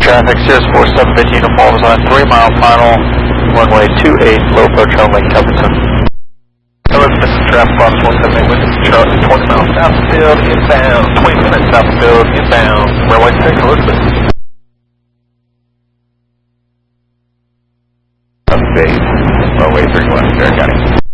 traffic, Cirrus 4750 uniform is on 3 mile final, runway 28, low approach runway Covington. This is traffic box 178 with Charlie, 20 miles south of field, inbound, 20 minutes south of field, inbound, runway 6, Elizabeth. Base, runway 31, Fair County.